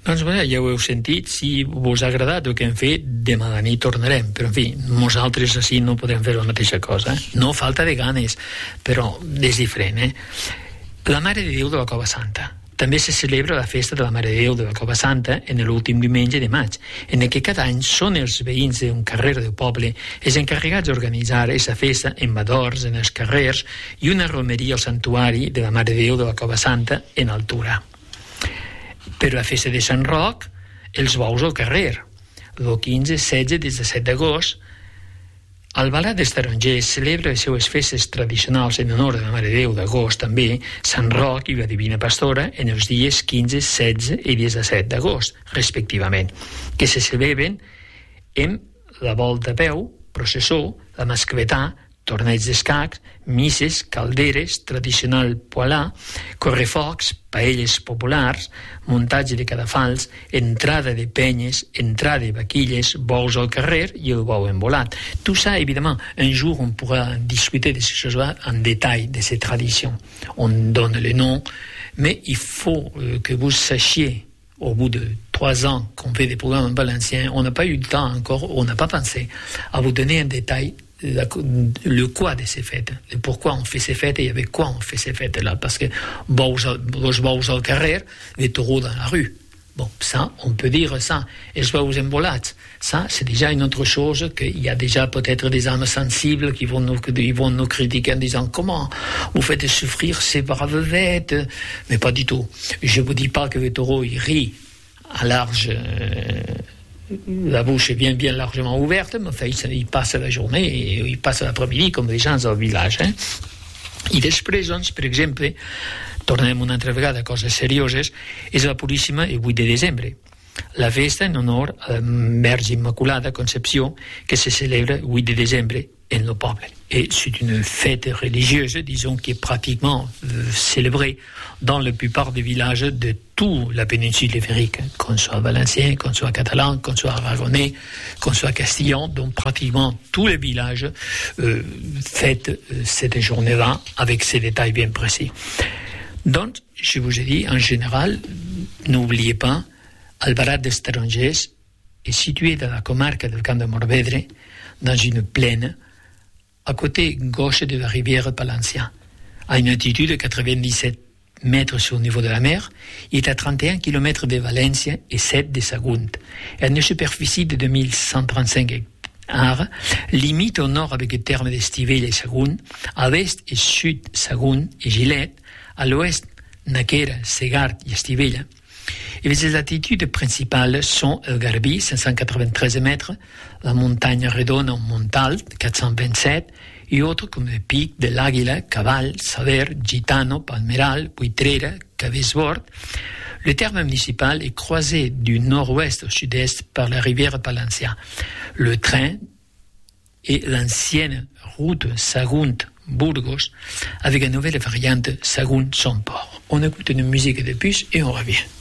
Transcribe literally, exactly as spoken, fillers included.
Doncs bé, ja ho heu sentit, si vos ha agradat el que hem fet, demà a nit tornarem, però en fi, nosaltres així no podem fer la mateixa cosa, eh? No falta de ganes, però és diferent, eh? La Mare de Déu de la Cova Santa. També se celebra la festa de la Mare de Déu de la Cova Santa en l'últim diumenge de maig, en què cada any són els veïns d'un carrer del poble els encarregats d'organitzar aquesta festa amb adorns en els carrers i una romeria al santuari de la Mare de Déu de la Cova Santa en altura. Per la festa de Sant Roc, els bous al carrer. El quinze, setze, disset d'agost, Albalat dels Tarongers celebra les seues festes tradicionals en honor de la Mare de Déu d'agost, també Sant Roc i la Divina Pastora en els dies quinze, setze i disset d'agost, respectivament, que se celebren amb la volta a peu, processó, la mascletà, torneig d'escacs, misses, calderes, tradicional poalà, correfocs, paelles populars, muntatge de cadafals, entrada de penyes, entrada de vaquilles, bous al carrer i el bou embolat. Tout ça, évidemment, un jour on pourra discuter de ces choses-là en détail, de ces traditions. On donne les noms, mais il faut euh, que vous sachiez, au bout de trois ans qu'on fait des programmes en valencien, on n'a pas eu le temps encore, on n'a pas pensé à vous donner un détail La, le quoi de ces fêtes, le pourquoi on fait ces fêtes et avec quoi on fait ces fêtes-là. Parce que bous, les bous au carrer, les taureaux dans la rue. Bon, ça, on peut dire ça. Et les bous embolats, ça, c'est déjà une autre chose qu'il y a déjà peut-être des âmes sensibles qui vont nous, qui vont nous critiquer en disant comment vous faites souffrir ces braves bêtes. Mais pas du tout. Je ne vous dis pas que les taureaux, ils rient à large... Euh, la bouche est bien, bien largement ouverte, mais enfin, ils passent la journée et ils passent l'après-midi comme des gens au village. Eh? I després, doncs, per exemple, tornem una altra vegada a coses serioses, és la Puríssima el vuit de desembre. La festa en honor a la Verge Immaculada Concepció que se celebra el vuit de desembre en le poble. Et c'est une fête religieuse, disons, qui est pratiquement euh, célébrée dans la plupart des villages de toute la péninsule ibérique, qu'on soit valencien, qu'on soit catalan, qu'on soit aragonais, qu'on soit castillan, donc pratiquement tous les villages euh, fêtent euh, cette journée-là avec ces détails bien précis. Donc, je vous ai dit, en général, n'oubliez pas, Albalat dels Tarongers est situé dans la comarque del Camp de Morvedre, dans une plaine, à côté gauche de la rivière Palancia, à une altitude de quatre-vingt-dix-sept mètres sur le niveau de la mer. Il est à trente et un kilomètres de Valencia et sept de Sagunt. Et à une superficie de deux mille cent trente-cinq hectares, limite au nord avec le terme d'Estivella et Sagunt, à l'est et sud Sagunt et Gilet, à l'ouest Naquera, Segart et Estivella. Et les altitudes principales sont el Garbí, cinq cent quatre-vingt-treize mètres, la montagne Redona, Montalt, quatre cent vingt-sept, et autres comme le pic de l'Àguila, Cabal, Saber, Gitano, Palmeral, Buitrera, Cabesbord. Le terme municipal est croisé du nord-ouest au sud-est par la rivière Palancia. Le train et l'ancienne route Sagunt-Burgos avec une nouvelle variante Sagunt-Somport. On écoute une musique de plus et on revient.